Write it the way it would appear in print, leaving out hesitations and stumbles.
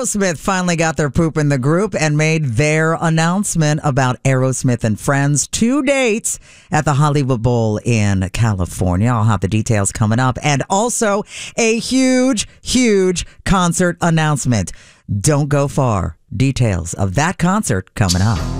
Aerosmith finally got their poop in the group and made their announcement about Aerosmith and Friends. 2 dates at the Hollywood Bowl in California. I'll have the details coming up. And also a huge, huge concert announcement. Don't go far. Details of that concert coming up.